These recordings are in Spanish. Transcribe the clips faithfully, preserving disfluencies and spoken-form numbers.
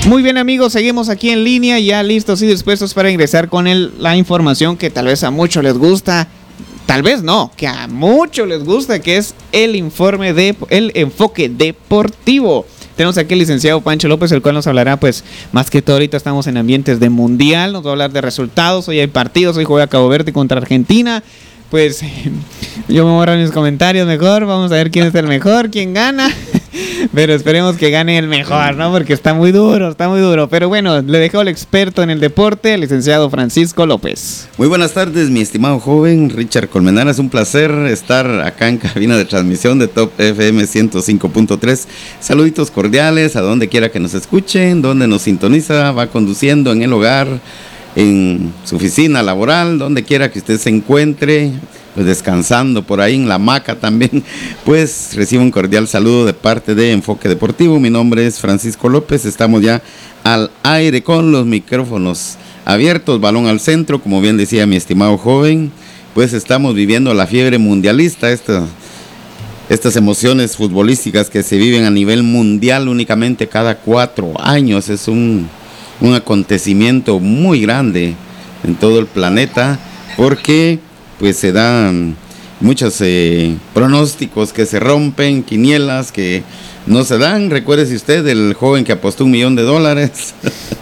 Muy bien, amigos, seguimos aquí en línea, ya listos y dispuestos para ingresar con el, la información que tal vez a muchos les gusta, tal vez no, que a muchos les gusta, que es el informe de el enfoque deportivo. Tenemos aquí al licenciado Pancho López, el cual nos hablará, pues, más que todo ahorita estamos en ambientes de mundial, nos va a hablar de resultados, hoy hay partidos, hoy juega Cabo Verde contra Argentina. Pues yo me voy a borrar mis comentarios mejor, vamos a ver quién es el mejor, quién gana, pero esperemos que gane el mejor, ¿no? Porque está muy duro, está muy duro, pero bueno, le dejo al experto en el deporte, el licenciado Francisco López. Muy buenas tardes, mi estimado joven Richard Colmenar, es un placer estar acá en cabina de transmisión de Top F M ciento cinco punto tres, saluditos cordiales a donde quiera que nos escuchen, donde nos sintoniza, va conduciendo en el hogar, en su oficina laboral, donde quiera que usted se encuentre, pues descansando por ahí en la hamaca también, pues recibo un cordial saludo de parte de Enfoque Deportivo. Mi nombre es Francisco López, estamos ya al aire con los micrófonos abiertos, balón al centro, como bien decía mi estimado joven, pues estamos viviendo la fiebre mundialista, esta, estas emociones futbolísticas que se viven a nivel mundial únicamente cada cuatro años, es un... un acontecimiento muy grande en todo el planeta, porque pues se dan muchos eh, pronósticos que se rompen, quinielas que no se dan. Recuérdese usted del joven que apostó un millón de dólares.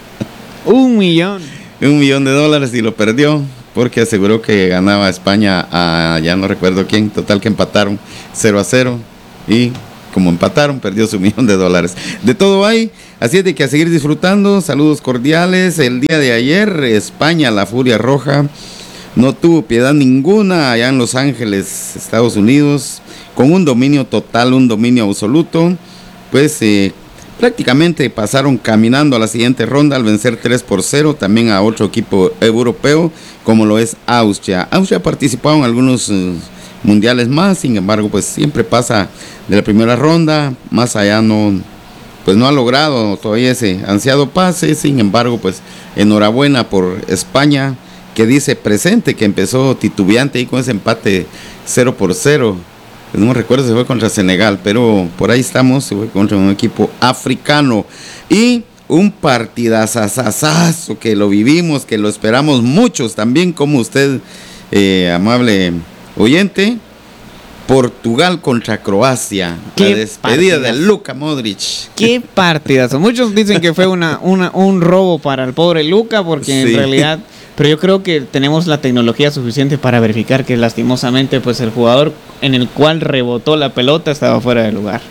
Un millón. Un millón de dólares y lo perdió porque aseguró que ganaba España a ya no recuerdo quién, total que empataron cero a cero y como empataron, perdió su millón de dólares. De todo hay, así es de que a seguir disfrutando, saludos cordiales. El día de ayer, España, la Furia Roja, no tuvo piedad ninguna allá en Los Ángeles, Estados Unidos, con un dominio total, un dominio absoluto, pues eh, prácticamente pasaron caminando a la siguiente ronda al vencer tres por cero, también a otro equipo europeo, como lo es Austria. Austria participó en algunos eh, mundiales más, sin embargo, pues siempre pasa de la primera ronda, más allá no, pues no ha logrado todavía ese ansiado pase. Sin embargo, pues enhorabuena por España, que dice presente, que empezó titubeante ahí con ese empate cero por cero, pues no me recuerdo si fue contra Senegal, pero por ahí estamos, se fue contra un equipo africano, y un partidazazazazo que lo vivimos, que lo esperamos muchos también, como usted, eh, amable oyente. Portugal contra Croacia, la despedida de Luka Modric. Qué partidazo. Muchos dicen que fue una, una, un robo para el pobre Luka, porque sí, en realidad, pero yo creo que tenemos la tecnología suficiente para verificar que lastimosamente pues el jugador en el cual rebotó la pelota estaba fuera de lugar.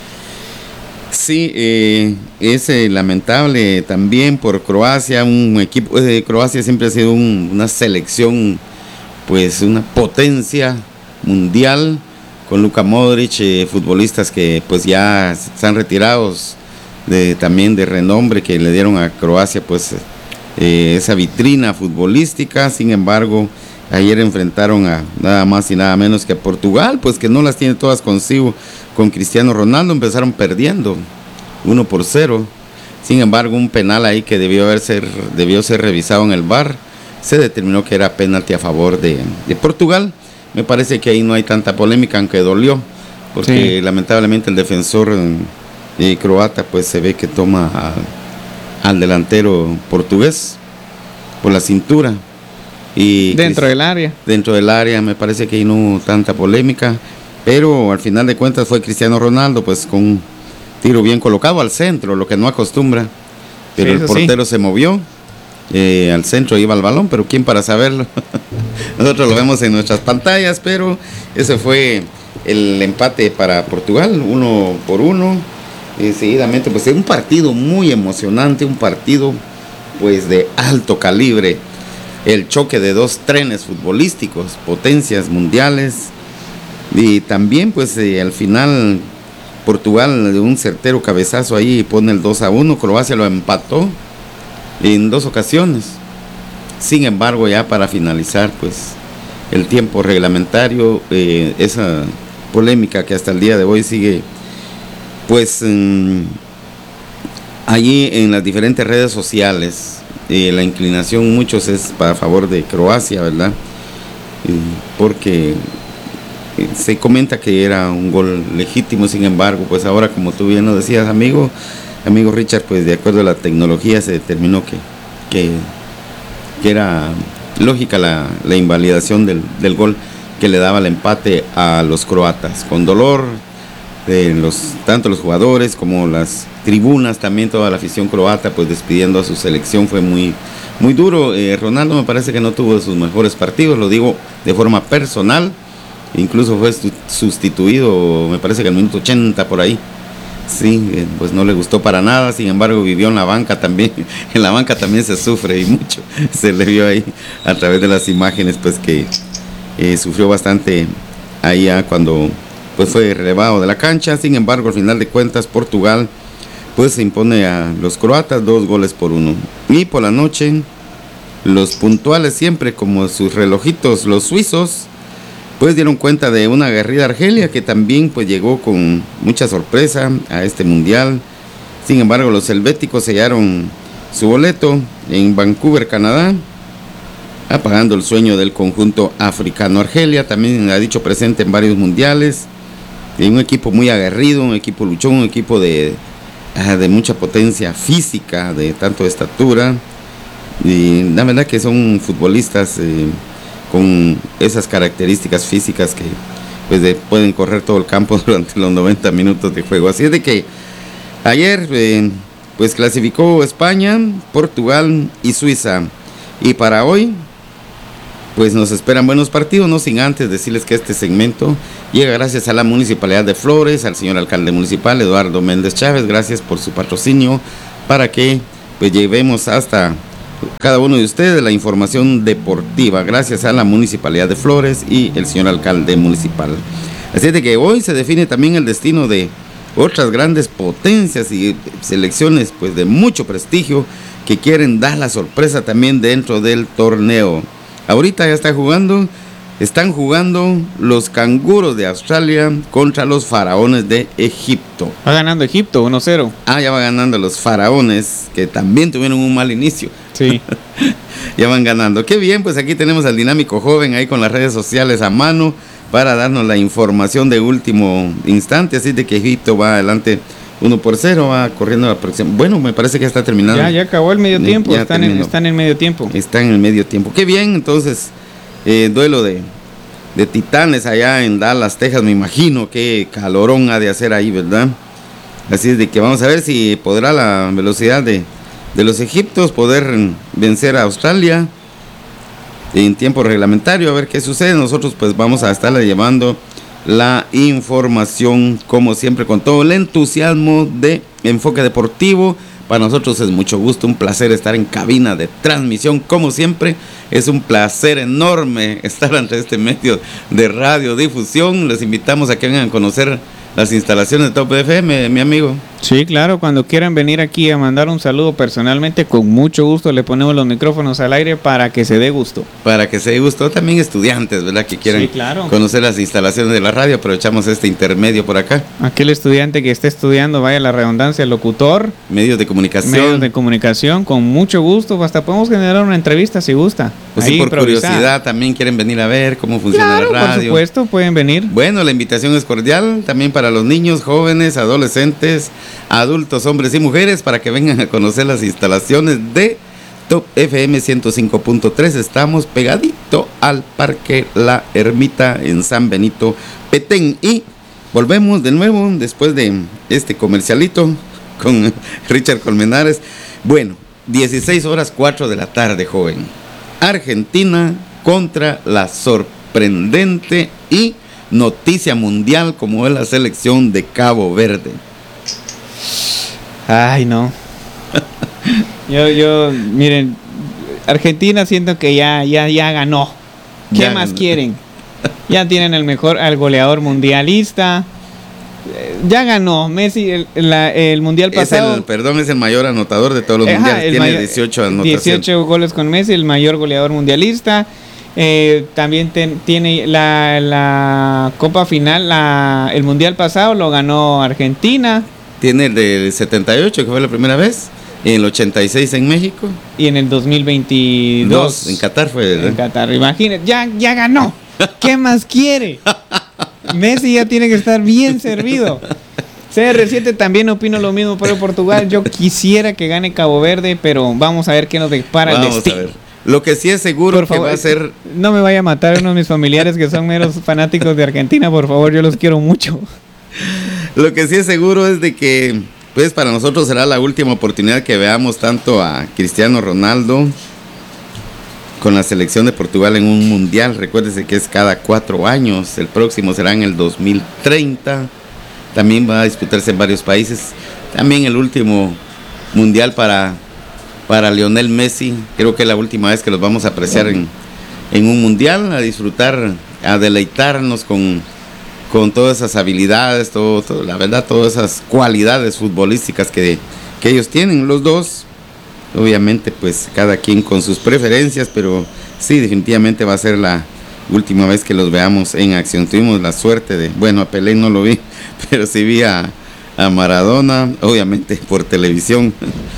Sí, eh, es eh, lamentable también por Croacia, un equipo de eh, Croacia siempre ha sido un, una selección, pues una potencia mundial, con Luka Modric, eh, futbolistas que pues ya están retirados de, también de renombre, que le dieron a Croacia pues eh, esa vitrina futbolística. Sin embargo, ayer enfrentaron a nada más y nada menos que a Portugal, pues que no las tiene todas consigo con Cristiano Ronaldo. Empezaron perdiendo uno por cero, sin embargo un penal ahí que debió, haber ser, debió ser revisado en el V A R, se determinó que era penalti a favor de, de Portugal. Me parece que ahí no hay tanta polémica, aunque dolió, porque sí, lamentablemente el defensor eh, croata pues se ve que toma a, al delantero portugués por la cintura. Y dentro del área. Dentro del área, me parece que ahí no hubo tanta polémica, pero al final de cuentas fue Cristiano Ronaldo pues con un tiro bien colocado al centro, lo que no acostumbra, pero sí, el portero sí se movió. Eh, al centro iba el balón, pero ¿quién para saberlo? Nosotros lo vemos en nuestras pantallas, pero ese fue el empate para Portugal, uno por uno. Eh, seguidamente, pues un partido muy emocionante, un partido pues de alto calibre, el choque de dos trenes futbolísticos, potencias mundiales, y también pues eh, al final Portugal de un certero cabezazo ahí pone el dos a uno, Croacia lo empató en dos ocasiones. Sin embargo, ya para finalizar pues el tiempo reglamentario, eh, esa polémica que hasta el día de hoy sigue pues eh, allí en las diferentes redes sociales, eh, la inclinación muchos es para favor de Croacia, ¿verdad? Eh, porque eh, se comenta que era un gol legítimo. Sin embargo, pues ahora, como tú bien lo decías, amigo, amigo Richard, pues de acuerdo a la tecnología se determinó que, que, que era lógica la, la invalidación del, del gol que le daba el empate a los croatas, con dolor de los, tanto los jugadores como las tribunas, también toda la afición croata, pues despidiendo a su selección. Fue muy, muy duro. eh, Ronaldo me parece que no tuvo sus mejores partidos, lo digo de forma personal, incluso fue sustituido, me parece que en el minuto ochenta por ahí. Sí, eh, pues no le gustó para nada, sin embargo vivió en la banca también, en la banca también se sufre y mucho, se le vio ahí a través de las imágenes, pues que eh, sufrió bastante ahí ya cuando pues fue relevado de la cancha. Sin embargo, al final de cuentas, Portugal pues se impone a los croatas dos goles por uno. Y por la noche, los puntuales siempre como sus relojitos, los suizos, pues dieron cuenta de una aguerrida Argelia que también pues llegó con mucha sorpresa a este mundial. Sin embargo, los helvéticos sellaron su boleto en Vancouver, Canadá, apagando el sueño del conjunto africano. Argelia también ha dicho presente en varios mundiales, un equipo muy aguerrido, un equipo luchón, un equipo de, de mucha potencia física, de tanto de estatura, y la verdad que son futbolistas eh, con esas características físicas que pues de, pueden correr todo el campo durante los noventa minutos de juego. Así es de que ayer eh, pues clasificó España, Portugal y Suiza, y para hoy pues nos esperan buenos partidos, no sin antes decirles que este segmento llega gracias a la Municipalidad de Flores, al señor alcalde municipal Eduardo Méndez Chávez. Gracias por su patrocinio para que pues llevemos hasta cada uno de ustedes la información deportiva, gracias a la Municipalidad de Flores y el señor alcalde municipal. Así es de que hoy se define también el destino de otras grandes potencias y selecciones pues de mucho prestigio que quieren dar la sorpresa también dentro del torneo. Ahorita ya está jugando, están jugando los canguros de Australia contra los faraones de Egipto. Va ganando Egipto uno cero. Ah, ya va ganando los faraones, que también tuvieron un mal inicio. Sí. Ya van ganando. Qué bien, pues aquí tenemos al dinámico joven ahí con las redes sociales a mano para darnos la información de último instante. Así de que Egipto va adelante uno por cero, va corriendo la próxima. Bueno, me parece que ya está terminando. Ya, ya acabó el medio tiempo, ya están, en, están en medio tiempo. Están en el medio tiempo. Qué bien, entonces, eh, duelo de, de titanes allá en Dallas, Texas, me imagino qué calorón ha de hacer ahí, ¿verdad? Así es de que vamos a ver si podrá la velocidad de, de los egipcios poder vencer a Australia en tiempo reglamentario, a ver qué sucede. Nosotros pues vamos a estarle llevando la información como siempre con todo el entusiasmo de Enfoque Deportivo. Para nosotros es mucho gusto, un placer estar en cabina de transmisión como siempre. Es un placer enorme estar ante este medio de radiodifusión. Les invitamos a que vengan a conocer las instalaciones de Top F M, mi amigo. Sí, claro, cuando quieran venir aquí a mandar un saludo personalmente, con mucho gusto le ponemos los micrófonos al aire para que se dé gusto. Para que se dé gusto, también estudiantes, ¿verdad? Que quieran sí, claro. conocer las instalaciones de la radio, aprovechamos este intermedio por acá. Aquel estudiante que esté estudiando, vaya la redundancia, locutor. Medios de comunicación. Medios de comunicación, con mucho gusto, hasta podemos generar una entrevista si gusta. Pues sí, por improvisar. Curiosidad también quieren venir a ver cómo funciona claro, la radio. Por supuesto, pueden venir. Bueno, la invitación es cordial, también para los niños, jóvenes, adolescentes, adultos, hombres y mujeres, para que vengan a conocer las instalaciones de Top F M ciento cinco punto tres. Estamos pegadito al Parque La Ermita en San Benito, Petén. Y volvemos de nuevo después de este comercialito con Richard Colmenares. Bueno, dieciséis horas cuatro de la tarde, joven. Argentina contra la sorprendente y noticia mundial como es la selección de Cabo Verde. Ay, no. yo, yo, miren, Argentina siento que ya, ya, ya ganó. ¿Qué ya más ganó. quieren? Ya tienen el mejor, al goleador mundialista. Ya ganó Messi el, la, el mundial pasado. Es el, perdón, es el mayor anotador de todos los Ajá, mundiales. Tiene mayor, dieciocho anotaciones. dieciocho goles con Messi, el mayor goleador mundialista. Eh, también ten, tiene la, la Copa Final, la, el mundial pasado lo ganó Argentina. Tiene el del setenta y ocho, que fue la primera vez. En el ochenta y seis en México. Y en el dos mil veintidós. Dos, en Qatar fue, ¿verdad? En Qatar, imagínate, ya, ya ganó. ¿Qué más quiere? Messi ya tiene que estar bien servido. C R siete también opino lo mismo, pero Portugal, yo quisiera que gane Cabo Verde, pero vamos a ver qué nos depara el destino. A ver. Lo que sí es seguro por favor, que va a ser... No me vaya a matar uno de mis familiares que son meros fanáticos de Argentina, por favor, yo los quiero mucho. Lo que sí es seguro es de que, pues para nosotros será la última oportunidad que veamos tanto a Cristiano Ronaldo con la selección de Portugal en un mundial. Recuérdese que es cada cuatro años, el próximo será en el dos mil treinta. También va a disputarse en varios países. También el último mundial para, para Lionel Messi. Creo que es la última vez que los vamos a apreciar en, en un mundial, a disfrutar, a deleitarnos con, con todas esas habilidades, todo, todo, la verdad, todas esas cualidades futbolísticas que, que ellos tienen, los dos. Obviamente, pues cada quien con sus preferencias, pero sí, definitivamente va a ser la última vez que los veamos en acción. Tuvimos la suerte de, bueno, a Pelé no lo vi, pero sí vi a, a Maradona, obviamente por televisión.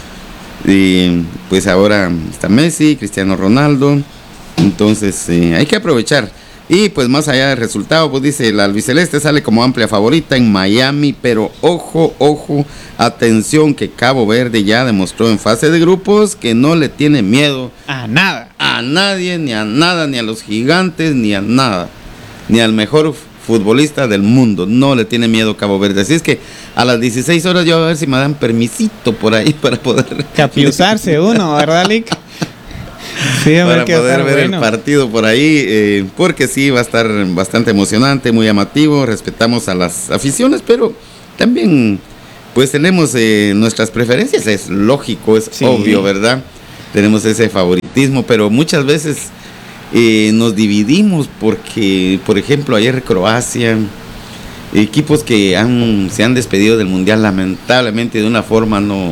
Y pues ahora está Messi, Cristiano Ronaldo. Entonces eh, hay que aprovechar. Y pues más allá del resultado, pues dice, la albiceleste sale como amplia favorita en Miami, pero ojo, ojo, atención que Cabo Verde ya demostró en fase de grupos que no le tiene miedo a nada, a nadie, ni a nada, ni a los gigantes, ni a nada, ni al mejor futbolista del mundo, no le tiene miedo Cabo Verde. Así es que a las dieciséis horas yo voy a ver si me dan permisito por ahí para poder capiuzarse uno, ¿verdad, Lick? Sí, a ver para poder ver bueno. el partido por ahí, eh, porque sí, va a estar bastante emocionante, muy llamativo. Respetamos a las aficiones, pero también pues tenemos eh, nuestras preferencias, es lógico, es sí. obvio, ¿verdad? Tenemos ese favoritismo, pero muchas veces eh, nos dividimos porque, por ejemplo, ayer Croacia, equipos que han, se han despedido del Mundial lamentablemente de una forma no,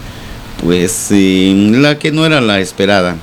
pues eh, la que no era la esperada.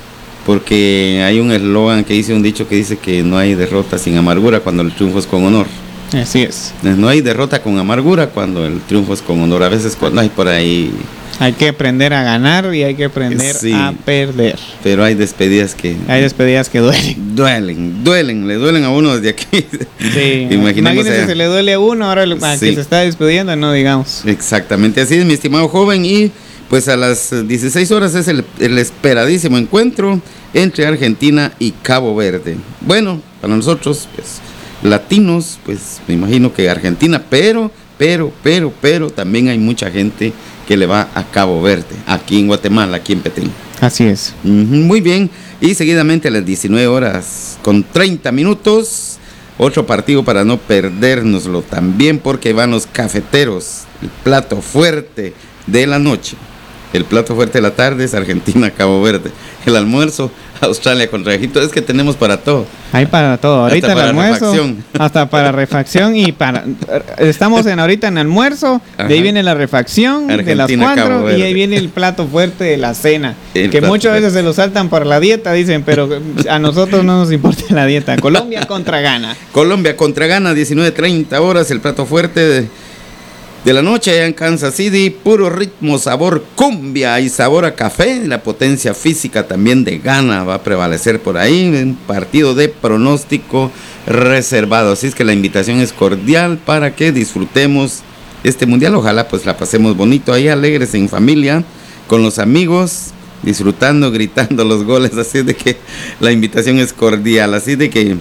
Porque hay un eslogan que dice, un dicho que dice que no hay derrota sin amargura cuando el triunfo es con honor. Así es. No hay derrota con amargura cuando el triunfo es con honor. A veces cuando hay por ahí... Hay que aprender a ganar y hay que aprender sí, a perder. Pero hay despedidas que... Hay despedidas que duelen. Duelen, duelen, le duelen a uno desde aquí. Sí, imagínese si se le duele a uno, ahora a sí. que se está despidiendo, no digamos. Exactamente, así es, mi estimado joven, y... Pues a las dieciséis horas es el, el esperadísimo encuentro entre Argentina y Cabo Verde. Bueno, para nosotros, pues, latinos, pues me imagino que Argentina, pero, pero, pero, pero también hay mucha gente que le va a Cabo Verde, aquí en Guatemala, aquí en Petén. Así es. Uh-huh, muy bien, y seguidamente a las diecinueve horas con treinta minutos, otro partido para no perdérnoslo también, porque van los cafeteros, el plato fuerte de la noche. El plato fuerte de la tarde es Argentina, Cabo Verde. El almuerzo, Australia contra Egipto. Es que tenemos para todo. Hay para todo. Ahorita hasta el almuerzo, refacción. Hasta para refacción y para... Estamos en ahorita en almuerzo, ajá. De ahí viene la refacción Argentina, de las cuatro y ahí viene el plato fuerte de la cena. El que muchas veces se lo saltan por la dieta, dicen, pero a nosotros no nos importa la dieta. Colombia contra Ghana. Colombia contra Ghana, diecinueve treinta horas, el plato fuerte de... De la noche allá en Kansas City, puro ritmo, sabor cumbia y sabor a café. La potencia física también de Ghana va a prevalecer por ahí. Un partido de pronóstico reservado. Así es que la invitación es cordial para que disfrutemos este mundial. Ojalá pues la pasemos bonito ahí, alegres en familia, con los amigos, disfrutando, gritando los goles. Así de que la invitación es cordial. Así de que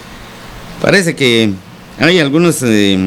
parece que hay algunos... Eh,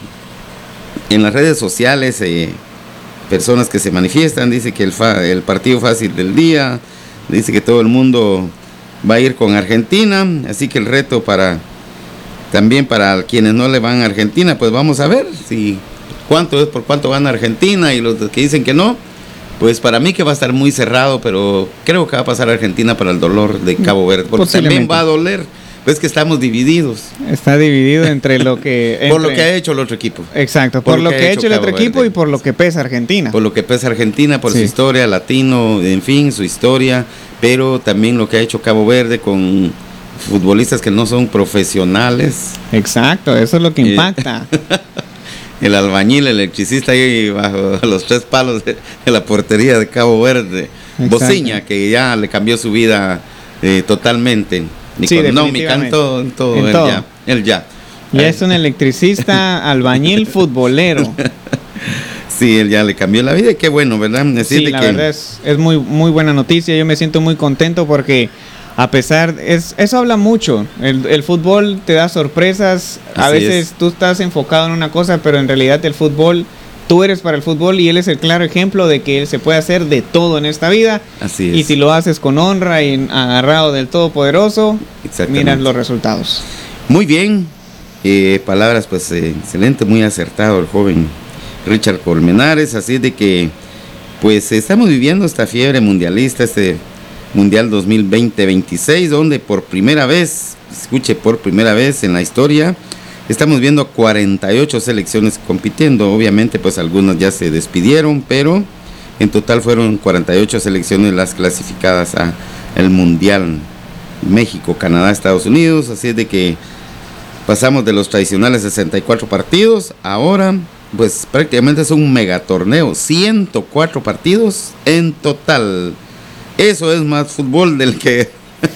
en las redes sociales, eh, personas que se manifiestan, dice que el, fa, el partido fácil del día, dice que todo el mundo va a ir con Argentina, así que el reto para también para quienes no le van a Argentina, pues vamos a ver si cuánto es, por cuánto gana Argentina, y los que dicen que no, pues para mí que va a estar muy cerrado, pero creo que va a pasar Argentina para el dolor de Cabo Verde, porque también va a doler. Ves que estamos divididos. Está dividido entre lo que... Entre, por lo que ha hecho el otro equipo. Exacto, por, por lo, lo que, que ha hecho el otro equipo Verde. Y por lo que pesa Argentina. Por lo que pesa Argentina, por sí. su historia, latino, en fin, su historia, pero también lo que ha hecho Cabo Verde con futbolistas que no son profesionales. Exacto, eso es lo que impacta. El albañil, el electricista ahí bajo los tres palos de, de la portería de Cabo Verde. Bociña, que ya le cambió su vida eh, totalmente. Sí, económica, en todo, en todo, en él, todo. Ya, él ya. Ya es un electricista, albañil, futbolero. Sí, él ya le cambió la vida y qué bueno, ¿verdad? Decir sí, la que... verdad es, es muy, muy buena noticia. Yo me siento muy contento porque a pesar, es, eso habla mucho. El, el fútbol te da sorpresas. A Así veces es. Tú estás enfocado en una cosa, pero en realidad el fútbol, tú eres para el fútbol y él es el claro ejemplo de que se puede hacer de todo en esta vida. Así es. Y si lo haces con honra y agarrado del Todopoderoso, miras los resultados. Muy bien. Eh, palabras, pues, eh, excelente, muy acertado el joven Richard Colmenares. Así de que, pues, estamos viviendo esta fiebre mundialista, este Mundial dos mil veinte veintiséis, donde por primera vez, escuche, por primera vez en la historia, estamos viendo cuarenta y ocho selecciones compitiendo. Obviamente, pues algunas ya se despidieron, pero en total fueron cuarenta y ocho selecciones las clasificadas a el Mundial. México, Canadá, Estados Unidos. Así es de que pasamos de los tradicionales sesenta y cuatro partidos, ahora pues prácticamente es un megatorneo, ciento cuatro partidos en total. Eso es más fútbol del que...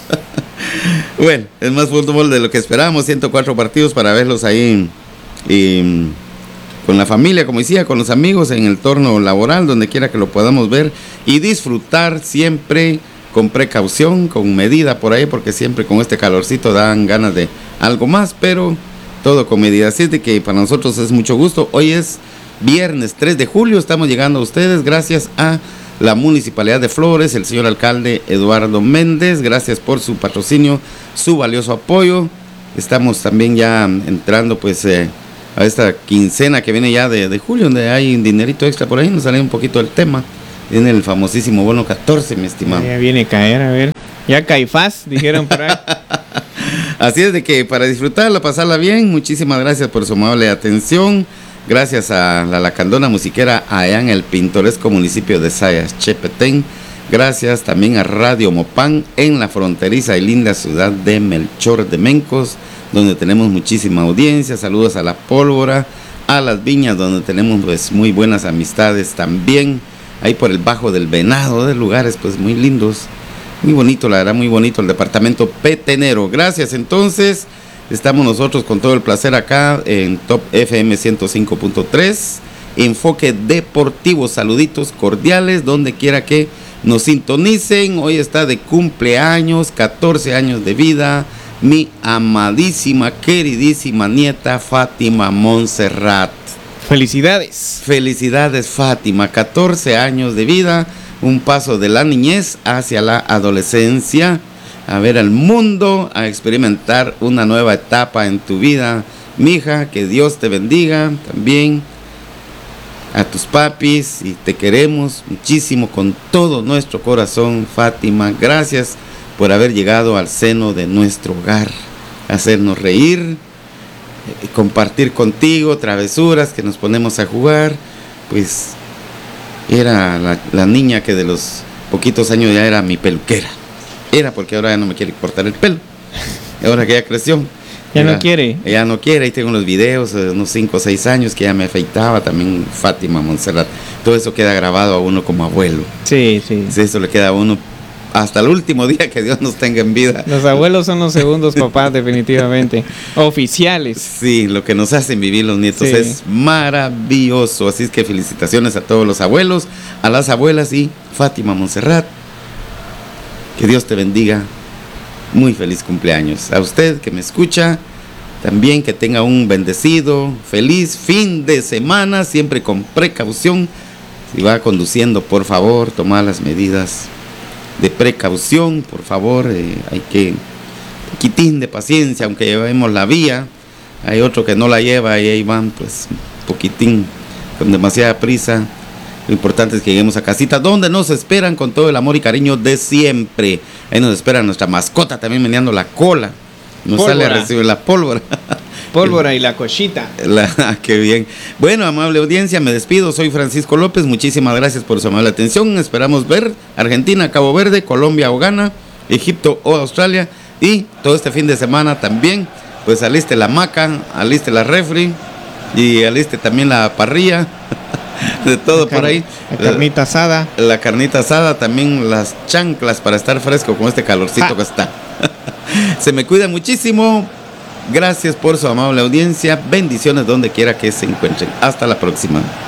bueno, es más fútbol de lo que esperábamos, ciento cuatro partidos para verlos ahí y, con la familia, como decía, con los amigos, en el entorno laboral, donde quiera que lo podamos ver y disfrutar siempre con precaución, con medida por ahí, porque siempre con este calorcito dan ganas de algo más, pero todo con medida. Así es de que para nosotros es mucho gusto. Hoy es viernes tres de julio, estamos llegando a ustedes gracias a la Municipalidad de Flores, el señor alcalde Eduardo Méndez, gracias por su patrocinio, su valioso apoyo. Estamos también ya entrando pues eh, a esta quincena que viene ya de, de julio, donde hay un dinerito extra por ahí, nos sale un poquito el tema. Viene el famosísimo bono catorce, mi estimado. Ya viene a caer, a ver. Ya caifás, dijeron por ahí. Así es de que para disfrutarla, pasarla bien, muchísimas gracias por su amable atención. Gracias a la Lacandona Musiquera allá en el pintoresco municipio de Sayas, Chepetén. Gracias también a Radio Mopán en la fronteriza y linda ciudad de Melchor de Mencos, donde tenemos muchísima audiencia. Saludos a La Pólvora, a Las Viñas, donde tenemos pues muy buenas amistades también. Ahí por el Bajo del Venado, de lugares pues muy lindos. Muy bonito, la verdad, muy bonito el departamento petenero. Gracias, entonces. Estamos nosotros con todo el placer acá en Top F M ciento cinco punto tres, Enfoque Deportivo, saluditos cordiales donde quiera que nos sintonicen. Hoy está de cumpleaños, catorce años de vida, mi amadísima, queridísima nieta Fátima Montserrat. Felicidades. Felicidades, Fátima, catorce años de vida, un paso de la niñez hacia la adolescencia, a ver al mundo, a experimentar una nueva etapa en tu vida. Mija, que Dios te bendiga también, a tus papis, y te queremos muchísimo con todo nuestro corazón, Fátima. Gracias por haber llegado al seno de nuestro hogar, hacernos reír, compartir contigo travesuras que nos ponemos a jugar. Pues era la, la niña que de los poquitos años ya era mi peluquera. Era porque ahora ya no me quiere cortar el pelo. Ahora que ya creció. Ya era, no quiere. Ya no quiere. Y tengo unos videos de unos cinco o seis años que ya me afeitaba también Fátima Montserrat. Todo eso queda grabado a uno como abuelo. Sí, sí. Eso le queda a uno hasta el último día que Dios nos tenga en vida. Los abuelos son los segundos papás, definitivamente. Oficiales. Sí, lo que nos hacen vivir los nietos, sí, es maravilloso. Así es que felicitaciones a todos los abuelos, a las abuelas y Fátima Montserrat. Que Dios te bendiga. Muy feliz cumpleaños. A usted que me escucha, también que tenga un bendecido, feliz fin de semana, siempre con precaución. Si va conduciendo, por favor, toma las medidas de precaución, por favor. Eh, hay que, poquitín de paciencia, aunque llevemos la vía. Hay otro que no la lleva y ahí van, pues, un poquitín, con demasiada prisa. Lo importante es que lleguemos a casita, donde nos esperan con todo el amor y cariño de siempre. Ahí nos espera nuestra mascota también meneando la cola. Nos pólvora. Sale a recibir la pólvora. Pólvora y la cochita. La, qué bien. Bueno, amable audiencia, me despido. Soy Francisco López. Muchísimas gracias por su amable atención. Esperamos ver Argentina, Cabo Verde, Colombia o Ghana, Egipto o Australia. Y todo este fin de semana también, pues aliste la hamaca, aliste la refri y aliste también la parrilla. De todo la por ahí. La carnita asada. La carnita asada, también las chanclas para estar fresco con este calorcito ah. que está. Se me cuida muchísimo. Gracias por su amable audiencia. Bendiciones donde quiera que se encuentren. Hasta la próxima.